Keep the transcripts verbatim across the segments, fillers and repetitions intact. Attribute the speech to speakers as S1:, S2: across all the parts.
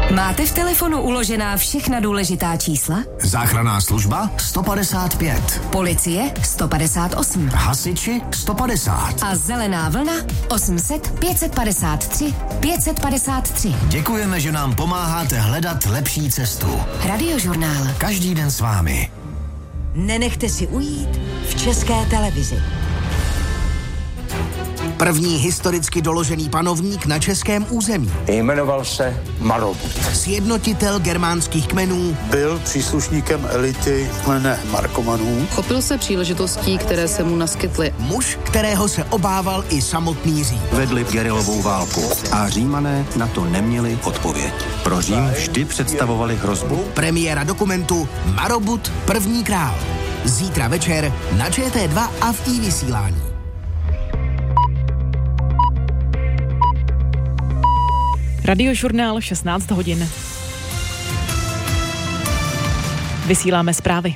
S1: Máte v telefonu uložená všechna důležitá čísla?
S2: Záchranná služba sto padesát pět.
S1: Policie sto padesát osm.
S2: Hasiči sto padesát.
S1: A zelená vlna osm set pět padesát tři pět padesát tři.
S2: Děkujeme, že nám pomáháte hledat lepší cestu.
S1: Radiožurnál.
S2: Každý den s vámi.
S3: Nenechte si ujít v České televizi.
S2: První historicky doložený panovník na českém území.
S4: Jmenoval se Marobut.
S2: Sjednotitel germánských kmenů.
S5: Byl příslušníkem elity kmene Markomanů.
S6: Chopil se příležitostí, které se mu naskytly.
S2: Muž, kterého se obával i samotný Řím.
S7: Vedli gerilovou válku a Římané na to neměli odpověď. Pro Řím vždy představovali hrozbu.
S2: Premiéra dokumentu Marobut, první král. Zítra večer na Č T dva a v iVysílání.
S8: Radiožurnál šestnáct hodin. Vysíláme zprávy.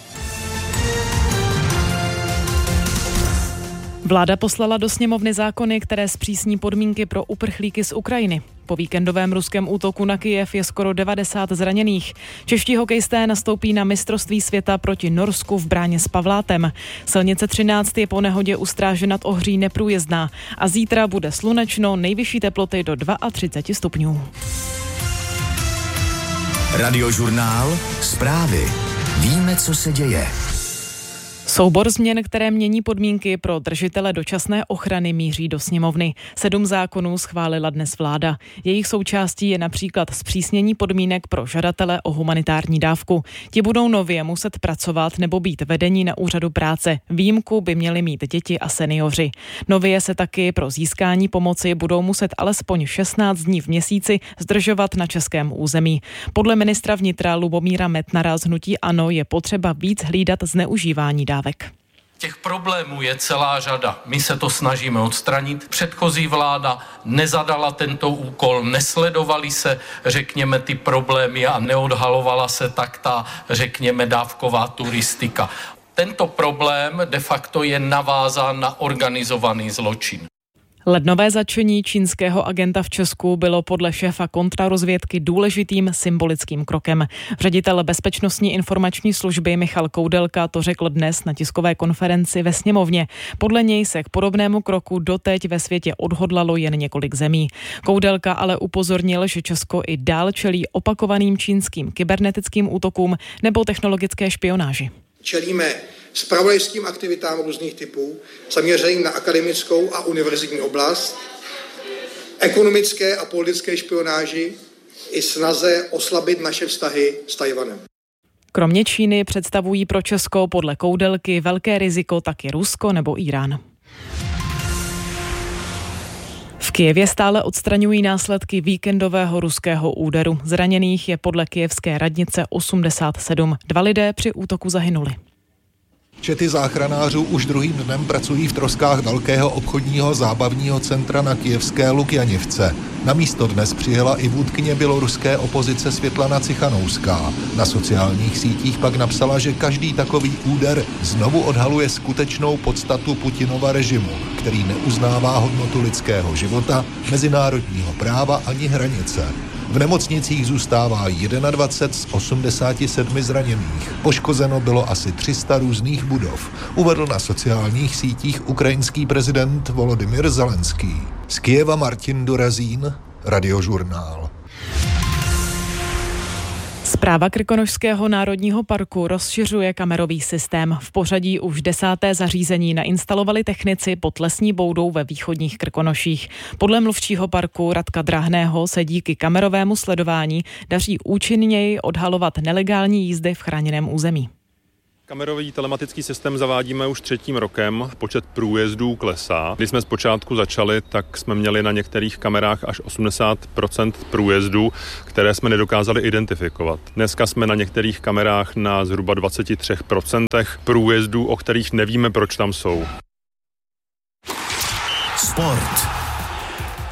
S8: Vláda poslala do sněmovny zákony, které zpřísní podmínky pro uprchlíky z Ukrajiny. Po víkendovém ruském útoku na Kyjev je skoro devadesát zraněných. Čeští hokejisté nastoupí na mistrovství světa proti Norsku v bráně s Pavlátem. Silnice třináct je po nehodě u Stráže nad Ohří neprůjezdná a zítra bude slunečno, nejvyšší teploty do třicet dva stupňů.
S2: Radiožurnál, zprávy. Víme, co se děje.
S8: Soubor změn, které mění podmínky pro držitele dočasné ochrany, míří do sněmovny. Sedm zákonů schválila dnes vláda. Jejich součástí je například zpřísnění podmínek pro žadatele o humanitární dávku. Ti budou nově muset pracovat nebo být vedení na úřadu práce. Výjimku by měli mít děti a seniori. Nově se taky pro získání pomoci budou muset alespoň šestnáct dní v měsíci zdržovat na českém území. Podle ministra vnitra Lubomíra Metnara z hnutí ANO je potřeba víc hlídat zneužívání dávek.
S9: Těch problémů je celá řada. My se to snažíme odstranit. Předchozí vláda nezadala tento úkol, nesledovali se, řekněme, ty problémy a neodhalovala se tak ta, řekněme, dávková turistika. Tento problém de facto je navázán na organizovaný zločin.
S8: Lednové zatčení čínského agenta v Česku bylo podle šéfa kontrarozvědky důležitým symbolickým krokem. Ředitel Bezpečnostní informační služby Michal Koudelka to řekl dnes na tiskové konferenci ve sněmovně. Podle něj se k podobnému kroku doteď ve světě odhodlalo jen několik zemí. Koudelka ale upozornil, že Česko i dál čelí opakovaným čínským kybernetickým útokům nebo technologické špionáži.
S10: Čelíme zpravodajským aktivitám různých typů, zaměřeným na akademickou a univerzitní oblast, ekonomické a politické špionáži i snaze oslabit naše vztahy s Tchaj-wanem.
S8: Kromě Číny představují pro Česko podle Koudelky velké riziko taky Rusko nebo Irán. V Kyjevě stále odstraňují následky víkendového ruského úderu. Zraněných je podle kyjevské radnice osmdesát sedm. Dva lidé při útoku zahynuli.
S11: Čety záchranářů už druhým dnem pracují v troskách velkého obchodního zábavního centra na kyjevské Lukjanivce. Na místo dnes přijela i vůdkyně běloruské opozice Světlana Cichanouská. Na sociálních sítích pak napsala, že každý takový úder znovu odhaluje skutečnou podstatu Putinova režimu, který neuznává hodnotu lidského života, mezinárodního práva ani hranice. V nemocnicích zůstává dvacet jedna z osmdesáti sedmi zraněných. Poškozeno bylo asi tři sta různých budov, uvedl na sociálních sítích ukrajinský prezident Volodymyr Zelenský. Z Kyjeva Martin Dorazín, Radiožurnál.
S8: Správa Krkonošského národního parku rozšiřuje kamerový systém. V pořadí už desáté zařízení nainstalovali technici pod lesní boudou ve východních Krkonoších. Podle mluvčího parku Radka Drahného se díky kamerovému sledování daří účinněji odhalovat nelegální jízdy v chráněném území.
S12: Kamerový telematický systém zavádíme už třetím rokem, počet průjezdů klesá. Když jsme zpočátku začali, tak jsme měli na některých kamerách až osmdesát procent průjezdů, které jsme nedokázali identifikovat. Dneska jsme na některých kamerách na zhruba dvacet tři procent průjezdů, o kterých nevíme, proč tam jsou.
S2: Sport.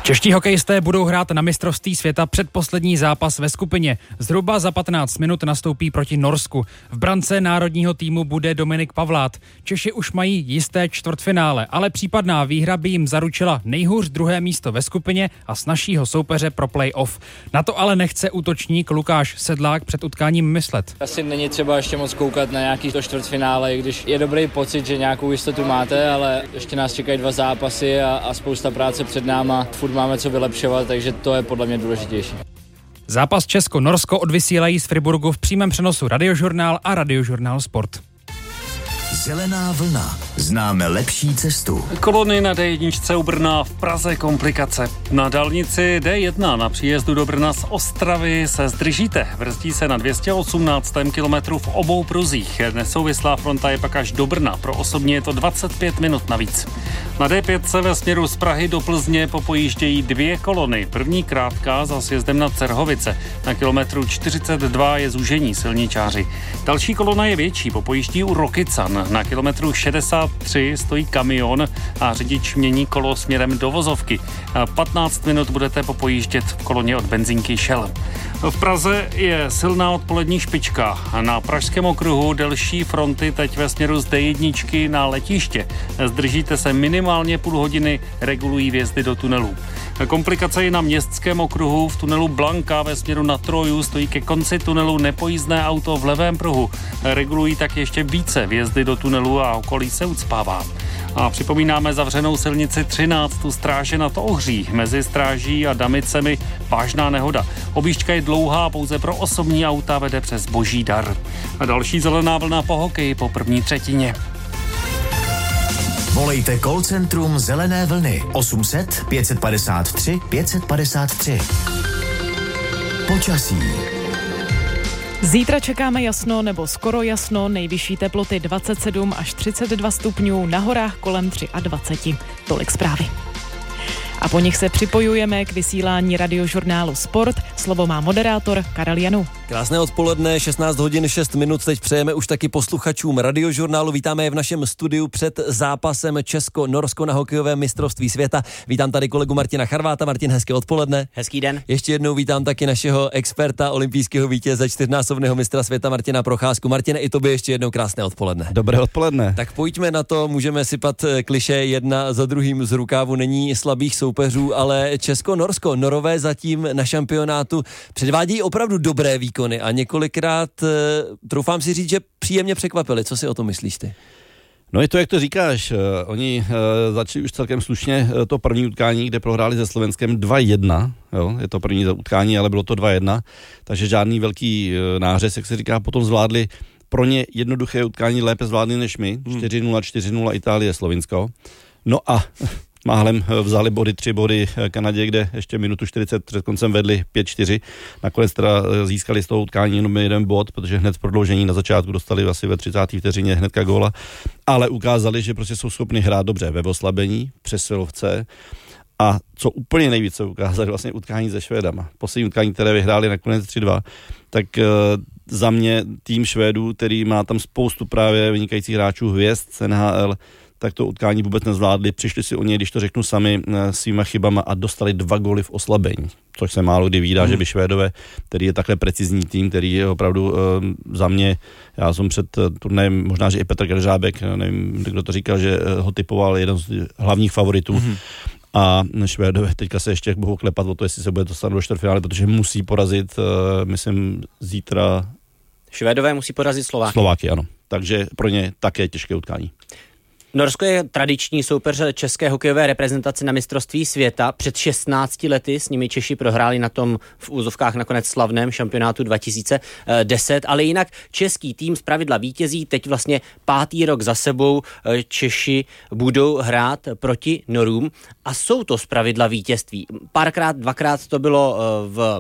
S13: Čeští hokejisté budou hrát na mistrovství světa předposlední zápas ve skupině. Zhruba za patnáct minut nastoupí proti Norsku. V brance národního týmu bude Dominik Pavlát. Češi už mají jisté čtvrtfinále, ale případná výhra by jim zaručila nejhůř druhé místo ve skupině a snazšího soupeře pro play-off. Na to ale nechce útočník Lukáš Sedlák před utkáním myslet.
S14: Asi není třeba ještě moc koukat na nějaký to čtvrtfinále, i když je dobrý pocit, že nějakou jistotu máte, ale ještě nás čekají dva zápasy a, a spousta práce před náma. Furt máme co vylepšovat, takže to je podle mě důležitější.
S13: Zápas Česko-Norsko odvysílají z Friburgu v přímém přenosu Radiožurnál a Radiožurnál Sport.
S2: Zelená vlna. Známe lepší cestu.
S15: Kolony na D jedna u Brna, v Praze komplikace. Na dálnici D jedna na příjezdu do Brna z Ostravy se zdržíte. Brzdí se na dvě stě osmnáct kilometrů v obou pruzích. Nesouvislá fronta je pak až do Brna. Pro osobně je to dvacet pět minut navíc. Na D pět se ve směru z Prahy do Plzně popojíždějí dvě kolony. První krátká za sjezdem na Cerhovice. Na kilometru čtyřicet dva je zúžení silničáři. Další kolona je větší, popojíždí u Rokycan. Na kilometru šedesát tři stojí kamion a řidič mění kolo směrem do vozovky. patnáct minut budete popojíždět v koloně od benzinky Shell. V Praze je silná odpolední špička. Na pražském okruhu delší fronty teď ve směru z D jedna na letiště. Zdržíte se minimálně půl hodiny, regulují vjezdy do tunelů. Komplikace je na městském okruhu. V tunelu Blanka ve směru na Troju stojí ke konci tunelu nepojízdné auto v levém pruhu. Regulují tak ještě více vjezdy do tunelu a okolí se ucpává. A připomínáme zavřenou silnici třináct u Stráže nad Ohří. Mezi Stráží a Damicemi vážná nehoda. Objížďka je dlouhá, pouze pro osobní auta vede přes Boží Dar. A další zelená vlna po hokeji po první třetině.
S2: Volejte call centrum Zelené vlny osm set pět padesát tři pět padesát tři. Počasí.
S8: Zítra čekáme jasno nebo skoro jasno, nejvyšší teploty dvacet sedm až třicet dva stupňů, na horách kolem dvacet tři. Tolik zprávy. A po nich se připojujeme k vysílání Radiožurnálu Sport. Slovo má moderátor Karel Janů.
S16: Krásné odpoledne, šestnáct hodin šest minut, teď přejeme už taky posluchačům Radiožurnálu. Vítáme je v našem studiu před zápasem Česko-Norsko na hokejovém mistrovství světa. Vítám tady kolegu Martina Charváta. Martin, hezké odpoledne.
S17: Hezký den.
S16: Ještě jednou vítám taky našeho experta, olympijského vítěze, čtyřnásobného mistra světa Martina Procházku. Martine, i tobě ještě jednou krásné odpoledne.
S18: Dobré odpoledne.
S16: Tak pojďme na to, můžeme sypat klišé jedna za druhým z rukávu, není slabých soupeřů, ale Česko-Norsko, Norové zatím na šampionátu předvádějí opravdu dobré výkony a několikrát, troufám si říct, že příjemně překvapili. Co si o tom myslíš ty?
S18: No je to, jak to říkáš, oni začali už celkem slušně to první utkání, kde prohráli se Slovenskem dva jedna, jo, je to první utkání, ale bylo to dva jedna, takže žádný velký nářez, jak se říká, potom zvládli pro ně jednoduché utkání, lépe zvládli než my, čtyři nula, čtyři nula Itálie, Slovinsko. No a máhlem vzali body, tři body Kanadě, kde ještě minutu čtyřicet před koncem vedli pět čtyři. Nakonec teda získali z toho utkání jenom jeden bod, protože hned v prodloužení na začátku dostali asi ve třicáté vteřině hnedka góla. Ale ukázali, že prostě jsou schopni hrát dobře ve oslabení, přesilovce. A co úplně nejvíce ukázali vlastně utkání se Švédama. Poslední utkání, které vyhráli nakonec tři dva, tak e, za mě tým Švédů, který má tam spoustu právě vynikajících hráčů, hvězd z N H L, tak to utkání vůbec nezvládli. Přišli si o něj, když to řeknu sami, svýma chybama a dostali dva góly v oslabení. Což se málo kdy vídá, mm. že by Švédové, který je takhle precizní tým, který je opravdu uh, za mě, já jsem před uh, turnajem, možná, že i Petr Keržábek, nevím, kdo to říkal, že uh, ho typoval jeden z hlavních favoritů. Mm. A Švédové teďka se ještě budou klepat o to, jestli se bude dostat do čtvrtfinále, protože musí porazit, uh, myslím, zítra...
S17: Švédové musí porazit Slováky.
S18: Slováky, ano. Takže pro ně také těžké utkání.
S17: Norsko je tradiční soupeř české hokejové reprezentace na mistrovství světa. Před šestnácti lety s nimi Češi prohráli na tom v úzovkách nakonec slavném šampionátu dva tisíce deset, ale jinak český tým zpravidla vítězí. Teď vlastně pátý rok za sebou Češi budou hrát proti Norům a jsou to zpravidla vítězství. Párkrát, dvakrát to bylo v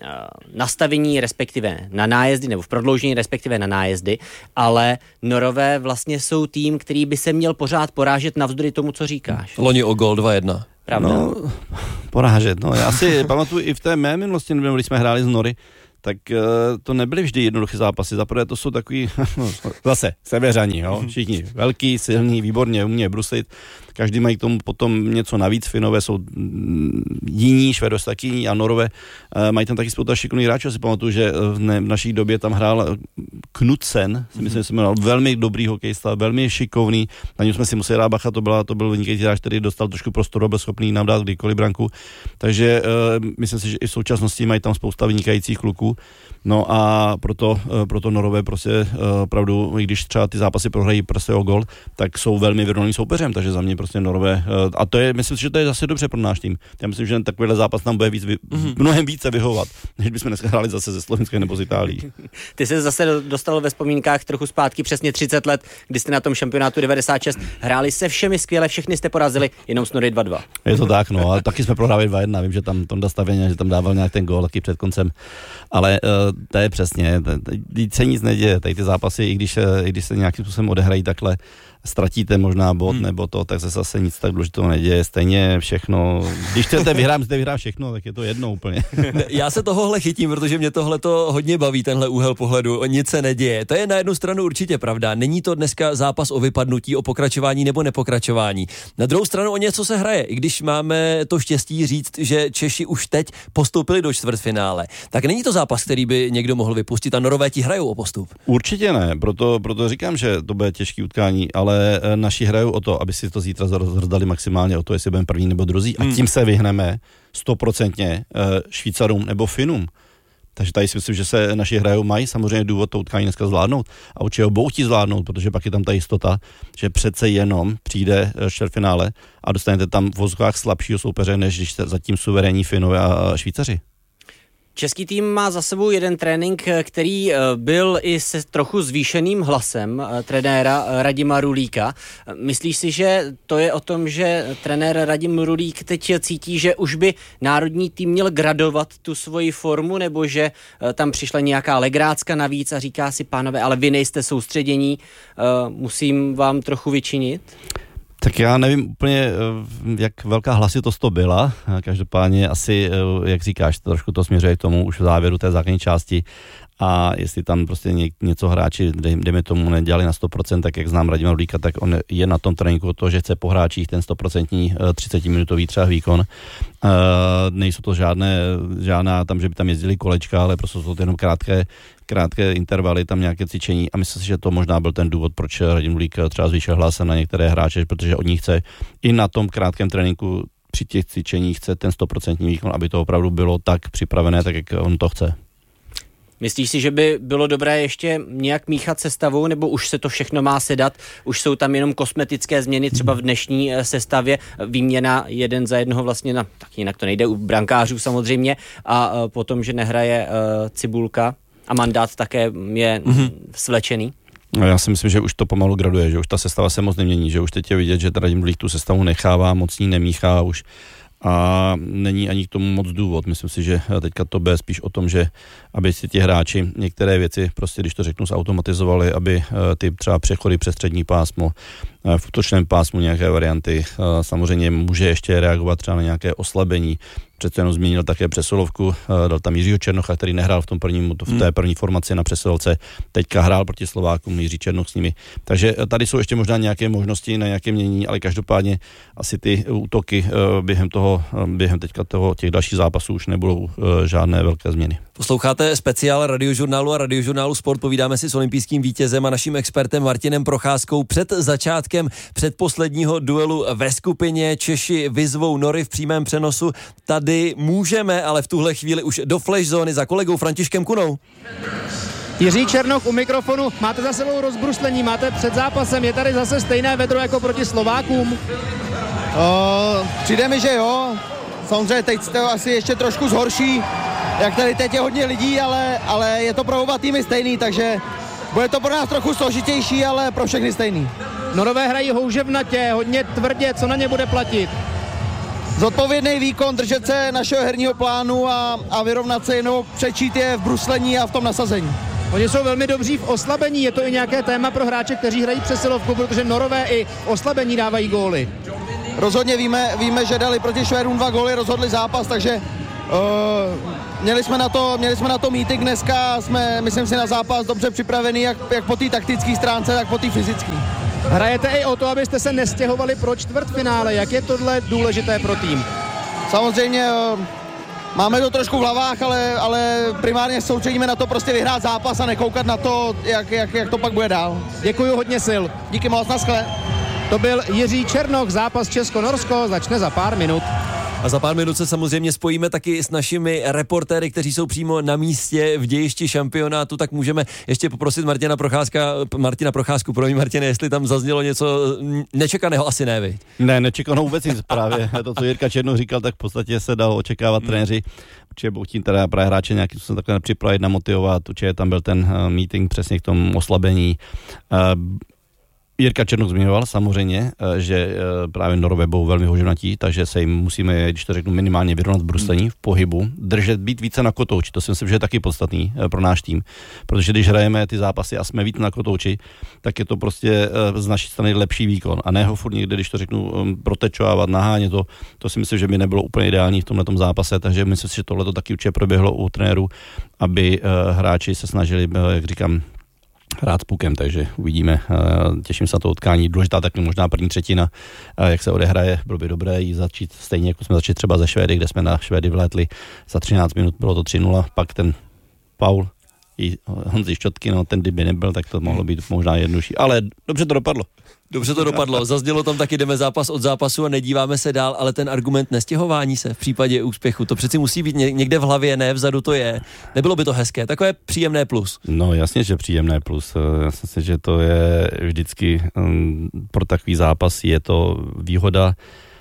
S17: nastavení, respektive na nájezdy, nebo v prodloužení, respektive na nájezdy, ale Norové vlastně jsou tým, který by se měl pořád porážet navzdory tomu, co říkáš.
S16: Loni o gól dva jedna.
S17: Pravda?
S18: No, porážet, no. Já si pamatuju i v té mé minulosti, když jsme hráli z Nory, tak to nebyly vždy jednoduché zápasy. Zaprvé to jsou takový, zase, severani, jo? Všichni velký, silný, výborně umějí bruslit. Každý mají k tomu potom něco navíc. Finové jsou jiní, Švédové taky jiní a Norové mají tam taky spousta šikovných hráčů. Si pamatuju, že v, ne, v naší době tam hrál Knudsen, si myslím, že se jmenoval, velmi dobrý hokejista, velmi šikovný. Na něm jsme si museli dát bacha, to, byla, to byl vynikající hráč, který dostal trošku prostoru, byl schopný nám dát kdykoliv branku. Takže uh, myslím si, že i v současnosti mají tam spousta vynikajících kluků. No a proto, uh, proto Norové prostě uh, opravdu, i když třeba ty zápasy prohrají prostě o gol, tak jsou velmi vyrovnaným soupeřem, takže za mě prostě Norové, uh, a to je, myslím si, že to je zase dobře pro náš tým. Já myslím, že takovýhle zápas nám bude víc, vy, mm-hmm. mnohem více vyhovovat, než bychom dneska hráli zase ze Slovenskem nebo z Itálií.
S17: Ty se zase dostal ve vzpomínkách trochu zpátky přesně třicet let, kdy jste na tom šampionátu devadesát šest hráli se všemi skvěle, všechny jste porazili, jenom s Nory dva dva.
S18: Je to tak, no, ale taky jsme prohráli dva jedna, vím, že tam Tonda Stavěňa, že tam dával nějak ten gól taky před koncem, ale uh, to je přesně, teď se nic neděje, tady ty zápasy, i když, i když se nějakým způsobem odehrají takhle, ztratíte možná bod hmm. nebo to, tak se zase nic tak důležitého neděje, stejně všechno, když chcete vyhrát, chcete vyhrát všechno, tak je to jedno úplně.
S16: Já se tohohle chytím, protože mě tohle to hodně baví, tenhle úhel pohledu, nic se neděje. To je na jednu stranu určitě pravda, není to dneska zápas o vypadnutí, o pokračování nebo nepokračování. Na druhou stranu o něco se hraje, i když máme to štěstí říct, že Češi už teď postoupili do čtvrtfinále. Tak není to zápas, který by někdo mohl vypustit a Norové ti hrajou o postup.
S18: Určitě ne, proto, proto říkám, že to bude těžký utkání, ale naši hrajou o to, aby si to zítra rozdali maximálně o to, jestli budeme první nebo druzí a tím se vyhneme stoprocentně Švýcarům nebo Finům. Takže tady si myslím, že se naši hrajou mají samozřejmě důvod to utkání dneska zvládnout a určitě ho budou chtít zvládnout, protože pak je tam ta jistota, že přece jenom přijde čtvrtfinále a dostanete tam v vozovkách slabšího soupeře, než když jste zatím suverénní Finové a Švýcaři.
S17: Český tým má za sebou jeden trénink, který byl i se trochu zvýšeným hlasem trenéra Radima Rulíka. Myslíš si, že to je o tom, že trenér Radim Rulík teď cítí, že už by národní tým měl gradovat tu svoji formu, nebo že tam přišla nějaká legrácka navíc a říká si, pánové, ale vy nejste soustředění, musím vám trochu vyčinit?
S18: Tak já nevím úplně, jak velká hlasitost to byla. Každopádně asi, jak říkáš, trošku to směřuje k tomu už v závěru té základní části. A jestli tam prostě něco hráči, dejme tomu, nedělali na sto procent, tak jak znám Radima Rulíka, tak on je na tom tréninku to, že chce po hráčích ten sto procent třicetiminutový třeba výkon. Uh, nejsou to žádné, žádná tam, že by tam jezdili kolečka, ale prostě jsou to jenom krátké, krátké intervaly, tam nějaké cvičení a myslím si, že to možná byl ten důvod, proč Radim Rulík třeba zvýšil hlas na některé hráče, protože od nich chce i na tom krátkém tréninku při těch cvičeních chce ten sto procent výkon, aby to opravdu bylo tak připravené, tak jak on to chce.
S17: Myslíš si, že by bylo dobré ještě nějak míchat sestavou, nebo už se to všechno má sedat? Už jsou tam jenom kosmetické změny, třeba v dnešní sestavě, výměna jeden za jednoho vlastně, na, tak jinak to nejde u brankářů samozřejmě, a potom, že nehraje uh, Cibulka a mandát také je mm-hmm. svlečený?
S18: No, já si myslím, že už to pomalu graduje, že už ta sestava se moc nemění, že už teď je vidět, že Radim Rulík tu sestavu nechává, moc ní nemíchá už a není ani k tomu moc důvod. Myslím si, že teďka to bude spíš o tom, že aby si ti hráči některé věci, prostě když to řeknu, zautomatizovali, aby ty třeba přechody přes střední pásmo, v útočném pásmu nějaké varianty, samozřejmě může ještě reagovat třeba na nějaké oslabení. Přece jenom změnil také přesilovku, dal tam Jiřího Černocha, který nehrál v tom prvním, v té první formaci na přesilovce, teďka hrál proti Slovákům, Jiří Černoch s nimi. Takže tady jsou ještě možná nějaké možnosti na nějaké měnění, ale každopádně asi ty útoky během toho, během teďka toho, těch dalších zápasů už nebudou žádné velké změny.
S16: Posloucháte speciál Radiožurnálu a Radiožurnálu Sport, povídáme si s olympijským vítězem a naším expertem Martinem Procházkou před začátkem předposledního duelu ve skupině. Češi vyzvou Nory v přímém přenosu. Tady můžeme, ale v tuhle chvíli už do flash zóny za kolegou Františkem Kunou.
S19: Jiří Černoch u mikrofonu, máte za sebou rozbruslení, máte před zápasem, je tady zase stejné vedro jako proti Slovákům?
S20: O, přijde mi, že jo, samozřejmě teď jste asi ještě trošku zhorší, jak tady teď je hodně lidí, ale, ale je to pro oba týmy stejný, takže bude to pro nás trochu složitější, ale pro všechny stejný.
S19: Norové hrají houževnatě, hodně tvrdě, co na ně bude platit?
S20: Zodpovědný výkon, držet se našeho herního plánu a, a vyrovnat se jenom, přečít je v bruslení a v tom nasazení.
S19: Oni jsou velmi dobří v oslabení, je to i nějaké téma pro hráče, kteří hrají přesilovku, protože Norové i v oslabení dávají góly.
S20: Rozhodně víme, víme, že dali proti Švédům dva góly, rozhodli zápas, takže uh, měli jsme na to, měli jsme na to meeting dneska, jsme, myslím si, na zápas dobře připravení, jak, jak po té taktické stránce, tak po té fyzické.
S19: Hrajete i o to, abyste se nestěhovali pro čtvrtfinále. Jak je tohle důležité pro tým?
S20: Samozřejmě máme to trošku v hlavách, ale, ale primárně soustředíme na to prostě vyhrát zápas a nekoukat na to, jak, jak, jak to pak bude dál.
S19: Děkuju, hodně sil.
S20: Díky moc, naschle.
S19: To byl Jiří Černoch, zápas Česko-Norsko, začne za pár minut.
S16: A za pár minut se samozřejmě spojíme taky s našimi reportéry, kteří jsou přímo na místě v dějišti šampionátu, tak můžeme ještě poprosit Martina Procházka, Martina Procházku, promiň Martine, jestli tam zaznělo něco nečekaného, asi ne, viď?
S18: Ne, nečekanou vůbec nic právě. To, co Jirka Černoch říkal, tak v podstatě se dalo očekávat hmm. trenéři. Určitě budou chtít teda právě hráče nějakým způsobem takhle připravit, namotivovat, určitě tam byl ten uh, meeting přesně k tomu oslabení. Uh, Jirka Černoch zmiňoval samozřejmě, že právě Norové budou velmi hoženatí, takže se jim musíme, když to řeknu, minimálně vyrovnat v bruslení, v pohybu, držet, být více na kotouči. To si myslím, že je taky podstatný pro náš tým, protože když hrajeme ty zápasy a jsme víc na kotouči, tak je to prostě z naší strany lepší výkon. A ne ho furt někde, když to řeknu, protečovávat, nahánět to, to si myslím, že by nebylo úplně ideální v tomhletom zápase, takže myslím si, že tohle to taky určitě proběhlo u trenérů, aby hráči se snažili, jak říkám, hrát s pukem, takže uvidíme. Těším se na to utkání. Důležitá taky možná první třetina, jak se odehraje, bylo by dobré jí začít stejně, jako jsme začali třeba ze Švédy, kde jsme na Švédy vlétli za třináct minut, bylo to tři nula, pak ten Paul i Honzi Ščotky, no ten kdyby nebyl, tak to mohlo být možná jednodušší, ale dobře to dopadlo.
S16: Dobře to dopadlo, zaznělo tam taky, jdeme zápas od zápasu a nedíváme se dál, ale ten argument nestěhování se v případě úspěchu, to přeci musí být někde v hlavě, ne vzadu to je. Nebylo by to hezké, takové příjemné plus.
S18: No jasně, že příjemné plus, já si myslím, že to je vždycky um, pro takový zápas je to výhoda.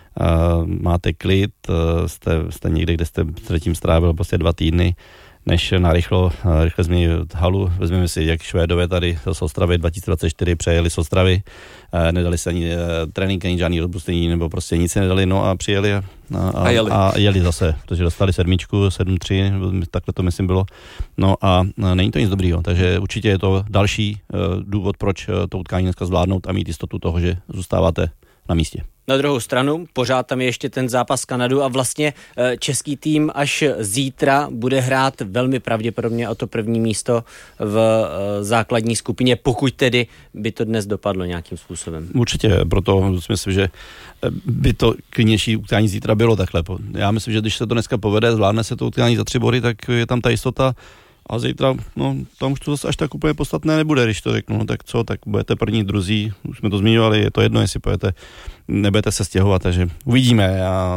S18: Uh, máte klid, uh, jste, jste někde, kde jste předtím strávil prostě dva týdny, než narychlo, rychle změnit halu. Vezmeme si, jak Švédové tady z Ostravy dva tisíce dvacet čtyři přejeli z Ostravy, nedali se ani trénink, ani žádný rozpustení, nebo prostě nic se nedali, no a přijeli a, a, a, jeli. a jeli zase, protože dostali sedmičku, sedm tři, takhle to myslím bylo, no a není to nic dobrýho, takže určitě je to další důvod, proč to utkání dneska zvládnout a mít jistotu toho, že zůstáváte na místě.
S17: Na druhou stranu, pořád tam je ještě ten zápas s Kanadou a vlastně český tým až zítra bude hrát velmi pravděpodobně o to první místo v základní skupině, pokud tedy by to dnes dopadlo nějakým způsobem.
S18: Určitě, proto si myslím, že by to klidnější utkání zítra bylo takhle. Já myslím, že když se to dneska povede, zvládne se to utkání za tři body, tak je tam ta jistota. A zítra, no, tam už to zase až tak úplně podstatné nebude, když to řeknu, no, tak co, tak budete první, druzí, už jsme to zmiňovali, je to jedno, jestli pojete, nebudete se stěhovat, takže uvidíme a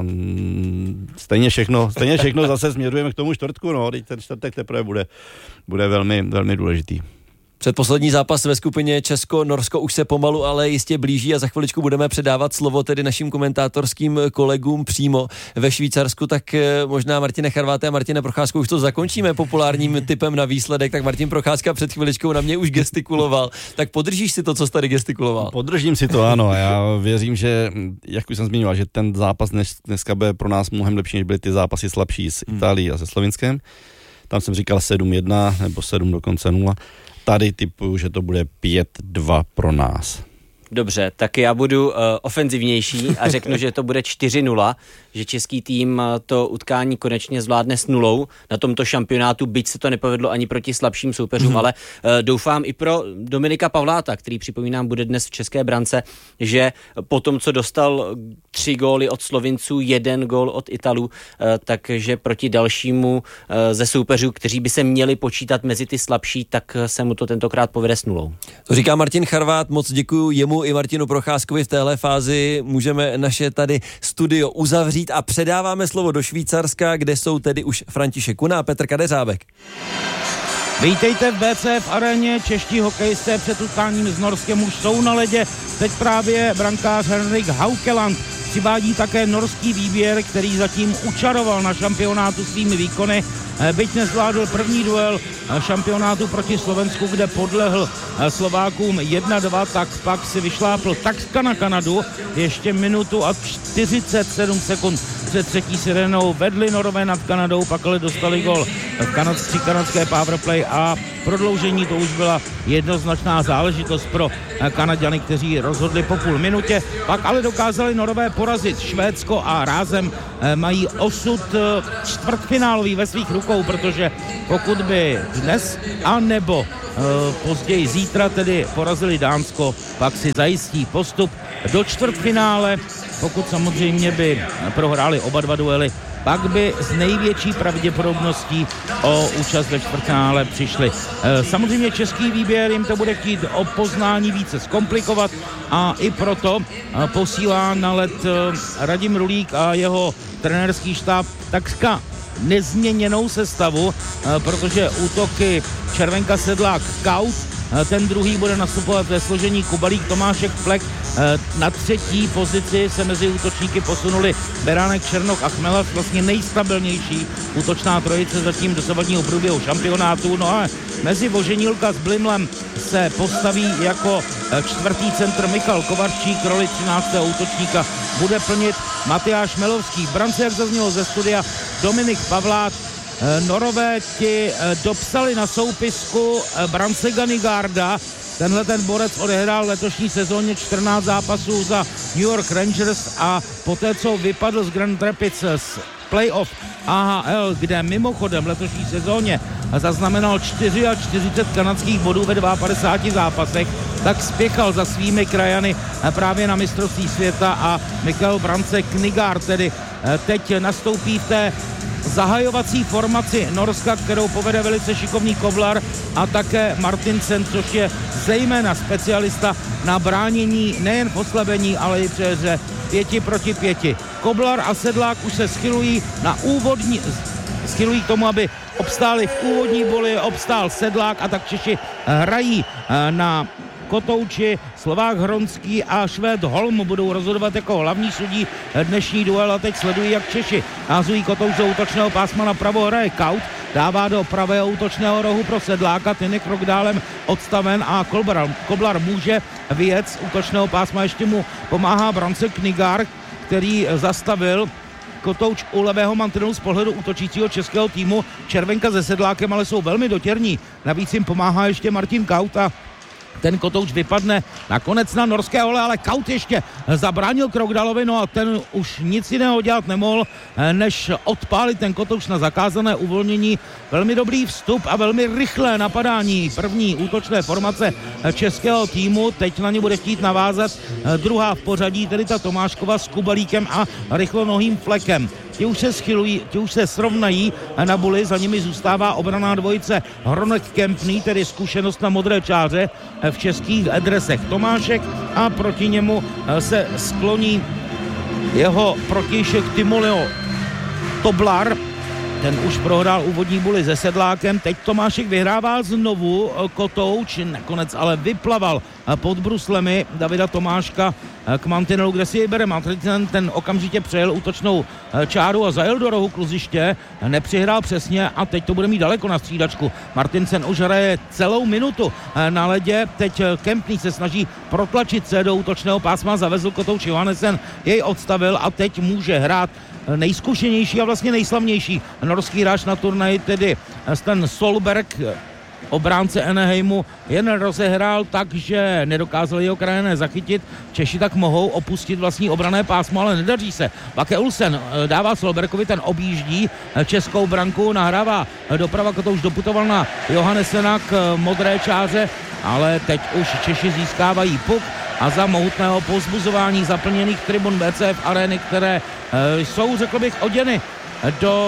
S18: stejně všechno, stejně všechno zase směrujeme k tomu čtvrtku, no, teď ten čtvrtek teprve bude, bude velmi, velmi důležitý.
S16: Předposlední zápas ve skupině Česko-Norsko už se pomalu, ale jistě blíží a za chviličku budeme předávat slovo tedy našim komentátorským kolegům přímo ve Švýcarsku, tak možná Martine Charváte a Martine Procházku už to zakončíme populárním tipem na výsledek, tak Martin Procházka před chviličkou na mě už gestikuloval, tak podržíš si to, co jsi tady gestikuloval?
S18: Podržím si to, ano, já věřím, že, jak už jsem zmiňoval, že ten zápas dnes, dneska bude pro nás mnohem lepší, než byly ty zápasy slabší s Itálií a se Slovinskem, tam jsem říkal sedm jedna nebo sedm dokonce nula. Tady tipuju, že to bude pět dva pro nás.
S17: Dobře, tak já budu uh, ofenzivnější a řeknu, že to bude čtyři nula, že český tým to utkání konečně zvládne s nulou na tomto šampionátu, byť se to nepovedlo ani proti slabším soupeřům, mm-hmm. ale uh, doufám i pro Dominika Pavláta, který připomínám bude dnes v české brance, že po tom, co dostal tři góly od Slovinců, jeden gól od Italů, uh, takže proti dalšímu uh, ze soupeřů, kteří by se měli počítat mezi ty slabší, tak se mu to tentokrát povede s nulou.
S16: To říká Martin Charvát, moc děkuju jemu i Martinu Procházkovi. V téhle fázi můžeme naše tady studio uzavřít a předáváme slovo do Švýcarska, kde jsou tedy už František Kuna a Petr Kadeřábek.
S21: Vítejte v bé cé ef aréně, čeští hokejisté před utkáním s Norskem už jsou na ledě, teď právě brankář Henrik Haukeland přivádí také norský výběr, který zatím učaroval na šampionátu svými výkony, byť nezvládl první duel šampionátu proti Slovensku, kde podlehl Slovákům jedna dva, tak pak si vyšlápl takřka na Kanadu, ještě minutu a čtyřicet sedm sekund před třetí sirenou vedli Norové nad Kanadou, pak ale dostali gol v kanadské, kanadské powerplay a prodloužení to už byla jednoznačná záležitost pro Kanaďany, kteří rozhodli po půl minutě, pak ale dokázali Norové porazit Švédsko a rázem mají osud čtvrtfinálový ve svých rukách. rukou, protože pokud by dnes a nebo e, později zítra tedy porazili Dánsko, pak si zajistí postup do čtvrtfinále. Pokud samozřejmě by prohráli oba dva duely, pak by s největší pravděpodobností o účast ve čtvrtfinále přišli. Samozřejmě český výběr jim to bude chtít o poznání více zkomplikovat a i proto posílá na led Radim Rulík a jeho trenérský štáb takřka nezměněnou sestavu, protože útoky Červenka, Sedlák, Kaut, ten druhý bude nastupovat ve složení Kubalík, Tomášek, Flek. Na třetí pozici se mezi útočníky posunuli Beránek, Černoch a Chmelař, vlastně nejstabilnější útočná trojice zatím dosavadního průběhu šampionátu. No a mezi Voženílka s Blimlem se postaví jako čtvrtý centr Michal Kovarčík, roli třináctého útočníka bude plnit Matyáš Melovský. V brance, jak zaznělo ze studia, Dominik Pavlát. Norové ti dopsali na soupisku brance Ganigarda. Tenhle ten borec odehrál v letošní sezóně čtrnáct zápasů za New York Rangers a poté, co vypadl z Grand Rapids z playoff A H L, kde mimochodem v letošní sezóně zaznamenal čtyřicet čtyři kanadských bodů ve padesát dva zápasech, tak spěchal za svými krajany právě na mistrovství světa a Michal Brance Knigard tedy teď nastoupí v té zahajovací formaci Norska, kterou povede velice šikovný Koblar a také Martinsen, což je zejména specialista na bránění nejen v oslabení, ale i při hře pěti proti pěti. Koblar a Sedlák už se schylují na úvodní, schylují k tomu, aby obstáli v úvodní boli, obstál Sedlák a tak Češi hrají na Kotouči. Slovák Hronský a Švéd Holm budou rozhodovat jako hlavní sudí dnešní duel a teď sledují, jak Češi házují Kotouč do útočného pásma, napravo hraje Kaut, dává do pravého útočného rohu pro Sedláka, ten je krok dálem odstaven a Koblar, Koblar může vyjet z útočného pásma, ještě mu pomáhá Brance Knigard, který zastavil Kotouč u levého mantinelu z pohledu útočícího českého týmu. Červenka se Sedlákem ale jsou velmi dotěrní, navíc jim pomáhá ještě Martin Kaut a ten Kotouč vypadne nakonec na norské hole, ale Kaut ještě zabránil Krokdalovi, no a ten už nic jiného dělat nemohl, než odpálit ten Kotouč na zakázané uvolnění. Velmi dobrý vstup a velmi rychlé napadání první útočné formace českého týmu. Teď na ně bude chtít navázat druhá v pořadí, tedy ta Tomáškova s Kubalíkem a rychlonohým Flekem. Ti už se schylují, ti už se srovnají na buli, za nimi zůstává obraná dvojice Hronek-Kempný, tedy zkušenost na modré čáře v českých dresech Tomášek a proti němu se skloní jeho protějšek Timolio Toblar. Ten už prohrál úvodní buli se Sedlákem, teď Tomášek vyhrává znovu Kotouč, nakonec ale vyplaval pod bruslemi Davida Tomáška k mantinelu, kde si jej bere Martinsen, ten okamžitě přejel útočnou čáru a zajel do rohu kluziště, nepřihrál přesně a teď to bude mít daleko na střídačku. Martinsen už hraje celou minutu na ledě, teď Kempný se snaží protlačit se do útočného pásma, zavezl Kotouč, Johannesen jej odstavil a teď může hrát nejzkušenější a vlastně nejslavnější norský hráč na turnaji, tedy Sten Solberg. Obránce Anaheimu jen rozehrál tak, že nedokázali jeho krajané zachytit. Češi tak mohou opustit vlastní obranné pásmo, ale nedaří se. Vake Olsen dává Solberkovi, ten objíždí českou branku, nahrává doprava, to už doputoval na Johannesena k modré čáře, ale teď už Češi získávají puk a za mohutného povzbuzování zaplněných tribun B C F arény, které e, jsou, řekl bych, oděny do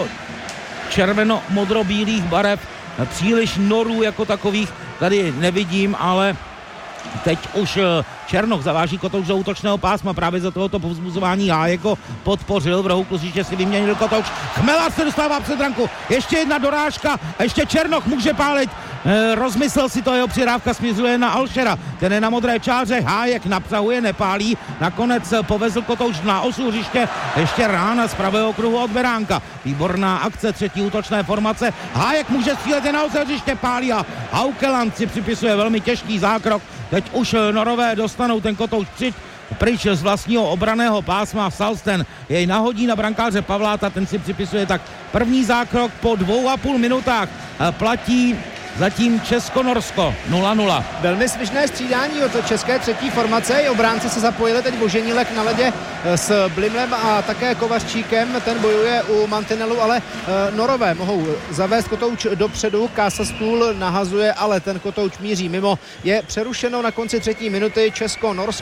S21: červeno-modro-bílých barev. Příliš norů jako takových tady nevidím, ale teď už Černoch zaváží Kotouč do útočného pásma, právě za tohoto povzbuzování Hájeko podpořil, v rohu kluziště si vyměnil Kotouč. Chmelař se dostává před branku, ještě jedna dorážka a ještě Černoch může pálit. E, rozmyslel si to, jeho přirávka směřuje na Alšera, ten je na modré čáře, Hájek napřahuje, nepálí, nakonec povezl Kotouč na osu hřiště, ještě rána z pravého kruhu od Beránka. Výborná akce třetí útočné formace, Hájek může střílet, je na osu hřiště, pálí a Haukeland si připisuje velmi těžký zákrok. Teď už Norové dostanou ten Kotouč při, pryč z vlastního obraného pásma. Salsten jej nahodí na brankáře Pavláta, ten si připisuje tak první zákrok po dvou a půl minutách. Platí Zatím Česko-Norsko nula nula.
S19: Velmi svižné střídání od české třetí formace. I obránci se zapojili, teď Boženílek na ledě s Blimlem a také Kovařčíkem. Ten bojuje u mantinelu, ale Norové mohou zavést kotouč dopředu. Kása Stůl nahazuje, ale ten kotouč míří mimo. Je přerušeno na konci třetí minuty Česko-Norsko.